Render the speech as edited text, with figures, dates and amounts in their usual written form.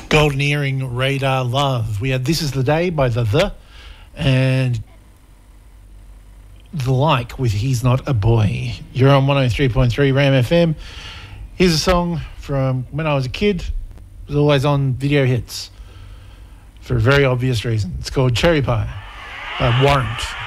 Golden Earring, Radar Love. We had This Is the Day by The and The Like with He's Not a Boy. You're on 103.3 Ram FM. Here's a song from when I was a kid. It was always on video hits for a very obvious reason. It's called Cherry Pie by Warrant.